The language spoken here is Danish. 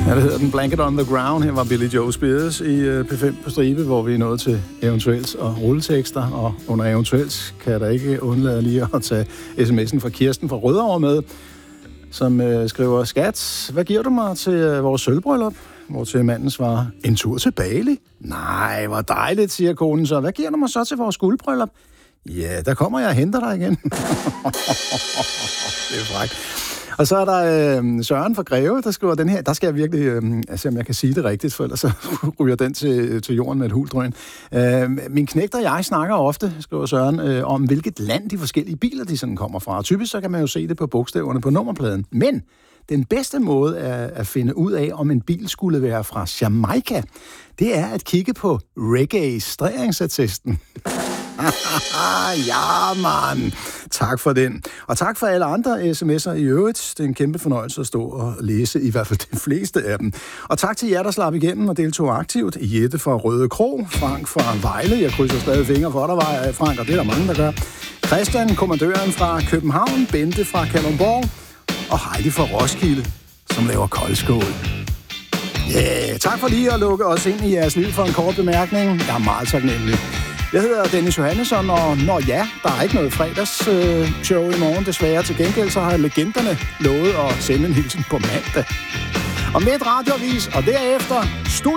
Ja, det hedder den Blanket on the Ground. Her var Billy Joe Spears i P5 på stribe, hvor vi er nået til eventuelt og rulletekster. Og under eventuelt kan jeg da ikke undlade lige at tage sms'en fra Kirsten fra Rødovre med, som skriver: Skat, hvad giver du mig til vores sølvbryllup? Hvor til manden svarer: en tur til Bali? Nej, hvor dejligt, siger konen så. Hvad giver du mig så til vores guldbryllup? Ja, der kommer jeg og henter dig igen. Det er frækt. Og så er der Søren fra Greve, der skriver den her. Der skal jeg virkelig se, om jeg kan sige det rigtigt, for ellers så ryger den til jorden med et huldrøn. Min knægt og jeg snakker ofte, skriver Søren, om hvilket land de forskellige biler de sådan kommer fra. Og typisk så kan man jo se det på bogstaverne på nummerpladen. Men den bedste måde at finde ud af, om en bil skulle være fra Jamaica, det er at kigge på registreringsattesten. Ja, man. Tak for den. Og tak for alle andre sms'er i øvrigt. Det er en kæmpe fornøjelse at stå og læse, i hvert fald de fleste af dem. Og tak til jer, der slap igennem og deltog aktivt. Jette fra Røde Kro, Frank fra Vejle. Jeg krydser stadig fingre for dig, Frank, og det er der mange, der gør. Christian, kommandøren fra København. Bente fra Kalundborg. Og Heidi fra Roskilde, som laver koldskål. Yeah, tak for lige at lukke os ind i jeres liv for en kort bemærkning. Jeg er meget taknemmelig. Jeg hedder Dennis Johannesson, og der er ikke noget fredagsshow i morgen, desværre. Til gengæld så har legenderne lovet at sende en hilsen på mandag. Og med et radioavis, og derefter